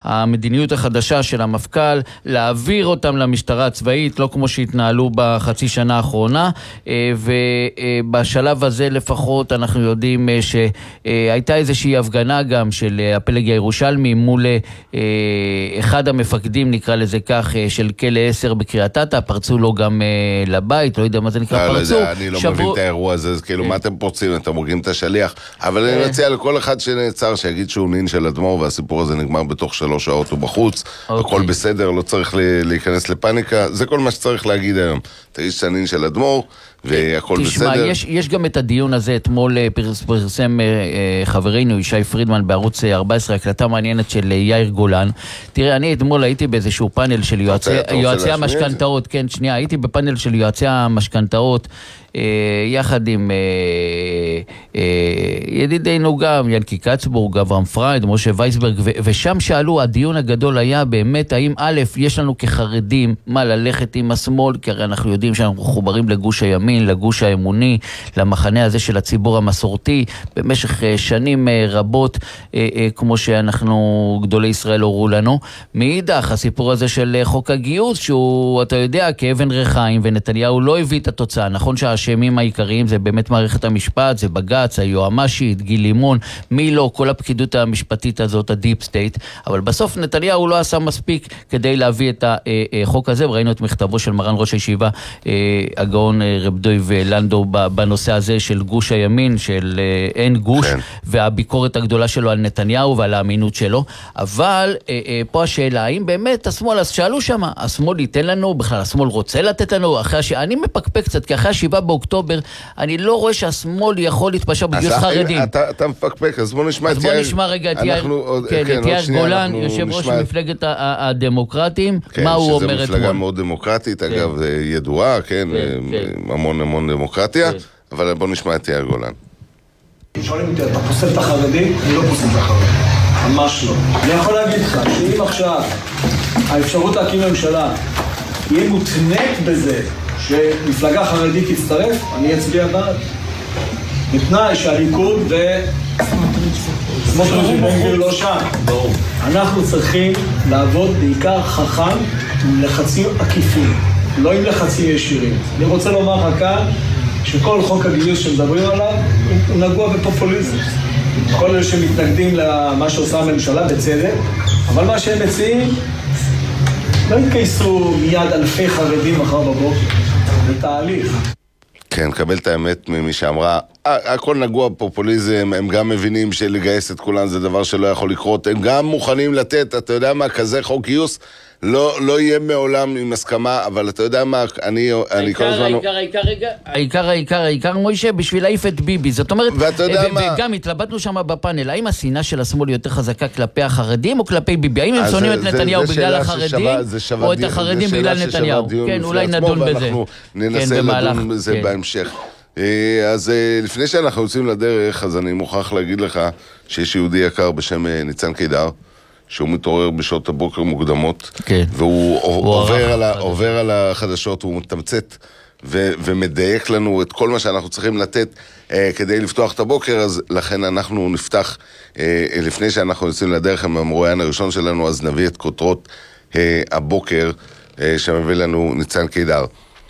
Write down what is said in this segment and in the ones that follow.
המדיניות החדשה של המפכ"ל, להעביר אותם למשטרה הצבאית, לא כמו שהתנהלו בחצי שנה האחרונה, ובשלב הזה לפחות אנחנו יודעים שהייתה איזושהי הפגנה גם של הפלג הירושלמי מול אחד המפקדים, נקרא לזה כך, של כלא 10 בקריית אתא, פרצו לו גם לבית, לא יודע מה זה נקרא, פרצו. אני לא מבין את האירוע הזה, כאילו מה אתם פורצים, אתם הורגים את השליח, אבל אני מציע לכל אחד שנעצר שיגיד שהוא נין של אדמו"ר, והסיפור הזה נגמר בתוך 3 שעות ובחוץ, הכל בסדר, לא צריך להיכנס לפאניקה, זה כל מה שצריך להגיד היום. תגיד שאתה נין של אדמו"ר, והכל בסדר. תשמע, יש גם את הדיון הזה, אתמול פרסם חברינו ישי פרידמן בערוץ 14, הקלטה מעניינת של יאיר גולן. תראה, אני אתמול הייתי באיזשהו פאנל של יועצי המשכנתאות, כן, שנייה, הייתי בפאנל של יועצי המשכנתאות, יחד עם ידידינו גם, ינקי קצבורג, אברהם פרייד, משה וייסברג, ושם שאלו, הדיון הגדול היה באמת, האם א', יש לנו כחרדים מה ללכת עם השמאל, כי הרי אנחנו יודעים שאנחנו מחוברים לגוש הימין, לגוש האמוני, למחנה הזה של הציבור המסורתי, במשך שנים רבות, כמו שאנחנו, גדולי ישראל, הורו לנו. מאידך, הסיפור הזה של חוק הגיוס, שהוא, אתה יודע, כאבן רחיים, ונתניהו לא הביא את התוצאה. נכון שהאשמים העיקריים זה באמת מערכת המשפט, זה בג"ץ, היועמ"שית, גיל לימון, מי לא, כל הפקידות המשפטית הזאת, הדיפ סטייט, אבל בסוף נתניהו לא עשה מספיק כדי להביא את החוק הזה, וראינו את מכתבו של מרן ראש הישיבה, הגאון רב דוב לנדו, בנושא הזה של גוש הימין, של אין גוש, כן. והביקורת הגדולה שלו על נתניהו ועל האמינות שלו, אבל פה השאלה, האם באמת השמאל, אז שאלו שם, השמאל ייתן לנו, בכלל השמאל רוצה לתת לנו, אני מפקפק קצת, כי אחרי 7 באוקטובר, אני לא רואה שהשמאל יכול להתפשר בגיוס חרדים. אתה מפקפק, אז בוא נשמע את יאיר. אז בוא נשמע רגע את יאיר גולן, יושב ראש מפלגת הדמוקרטים, מה הוא אומר אתמול. שזו מפלגה מאוד דמוקרטית, אגב, ידועה, כן, המון דמוקרטיה, אבל בוא נשמע את יאיר גולן. שואלים אותי, אתה פוסל את החרדים? אני לא פוסל את החרדים, ממש לא. אני יכול להגיד לך, שאם עכשיו האפשרות להקים ממשלה יהיה מותנית בזה שמפלגה חרדית תצטרף, אני אצביע בעד. בתנאי שהליכוד סמוטריץ' ובן גביר לא שם. אנחנו צריכים לעבוד בעיקר חכם עם לחצים עקיפים, לא עם לחצים ישירים. אני רוצה לומר לך כאן שכל חוק הגיוס שמדברים עליו הוא נגוע בפופוליזם. כל אלה שמתנגדים למה שעושה הממשלה בצדק, אבל מה שהם מציעים לא התגייסו מיד אלפי חרדים מחר בבוקר. זה תהליך. כן, קבל את האמת ממי שאמרה, הכל נגוע בפופוליזם, הם גם מבינים שלגייס את כולם זה דבר שלא יכול לקרות, הם גם מוכנים לתת, אתה יודע מה, כזה חוק גיוס, לא יהיה מעולם עם הסכמה, אבל אתה יודע מה, אני כל הזמן... העיקר, מוישה, בשביל להעיף את ביבי, זאת אומרת, ואתה יודע מה... וגם התלבטנו שם בפאנל, האם השנאה של השמאל יותר חזקה כלפי החרדים או כלפי ביבי? האם הם שונאים את נתניהו בגלל החרדים, או את החרדים בגלל נתניהו? כן, אולי נדון בזה. ואנחנו ננסה לדון בזה בהמשך. אז לפני שאנחנו יוצאים לדרך, אז אני מוכרח להגיד לך שיש יהודי יקר בשם ניצן קידר, שהוא מתעורר בשעות הבוקר מוקדמות, כן. והוא עובר על החדשות, הוא מתמצת ומדייק לנו את כל מה שאנחנו צריכים לתת כדי לפתוח את הבוקר, אז לכן אנחנו נפתח, לפני שאנחנו יוצאים לדרך עם המרואיין הראשון שלנו, אז נביא את כותרות הבוקר שמביא לנו ניצן קידר.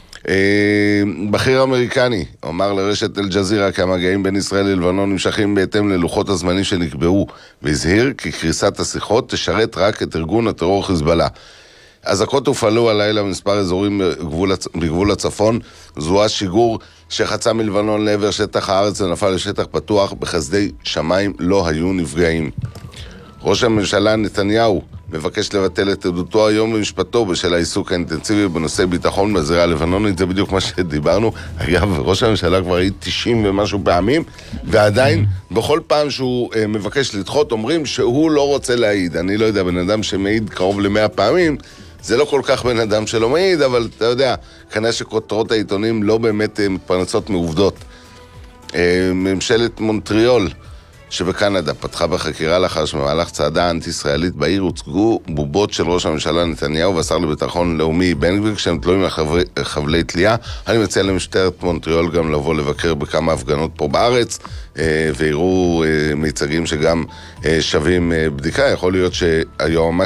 בכיר אמריקני אמר לרשת אל-ג'זירה כי המגעים בין ישראל ללבנון נמשכים בהתאם ללוחות הזמנים שנקבעו, והזהיר כי קריסת השיחות תשרת רק את ארגון הטרור חיזבאללה. אזעקות הופעלו הלילה במספר אזורים בגבול הצפון, זוהה שיגור שחצה מלבנון לעבר שטח הארץ ונפל לשטח פתוח, בחסדי שמיים לא היו נפגעים. ראש הממשלה נתניהו מבקש לבטל את עדותו היום במשפטו בשל העיסוק האינטנסיבי בנושא ביטחון בזירה הלבנונית, זה בדיוק מה שדיברנו. אגב, ראש הממשלה כבר העיד 90 ומשהו פעמים, ועדיין בכל פעם שהוא מבקש לדחות אומרים שהוא לא רוצה להעיד. אני לא יודע, בן אדם שמעיד קרוב ל100 פעמים, זה לא כל כך בן אדם שלא מעיד, אבל אתה יודע, כנראה שכותרות העיתונים לא באמת מתפרנסות מעובדות. ממשלת מונטריאול שבקנדה פתחה בחקירה לאחר שמהלך צעדה אנטי-ישראלית בעיר הוצגו בובות של ראש הממשלה נתניהו והשר לביטחון לאומי בן גביר כשהם תלויים על חבלי תלייה. אני מציע למשטרת מונטריאול גם לבוא לבקר בכמה הפגנות פה בארץ ויראו מיצגים שגם שווים בדיקה. יכול להיות שהיום